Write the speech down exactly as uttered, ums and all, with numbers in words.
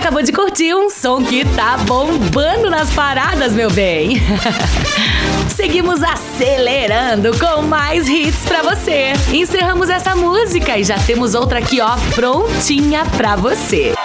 acabou de curtir um som que tá bombando nas paradas, meu bem. Seguimos acelerando com mais hits pra você. Encerramos essa música e já temos outra aqui, ó, prontinha pra você.